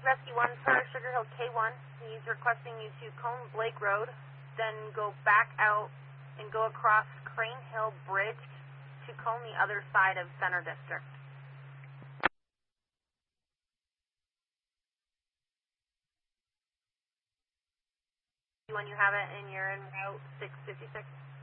Rescue 1 for Sugar Hill K1. He's requesting you to Cone Blake Road, then go back out and go across Crane Hill Bridge to Cone the other side of Center District. When you have it and you're en route 656.